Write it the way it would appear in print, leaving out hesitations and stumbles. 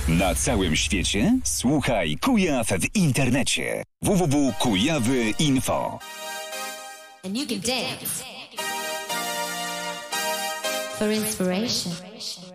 Na całym świecie słuchaj Kujaw w internecie www.kujawy.info. And you can dance for inspiration.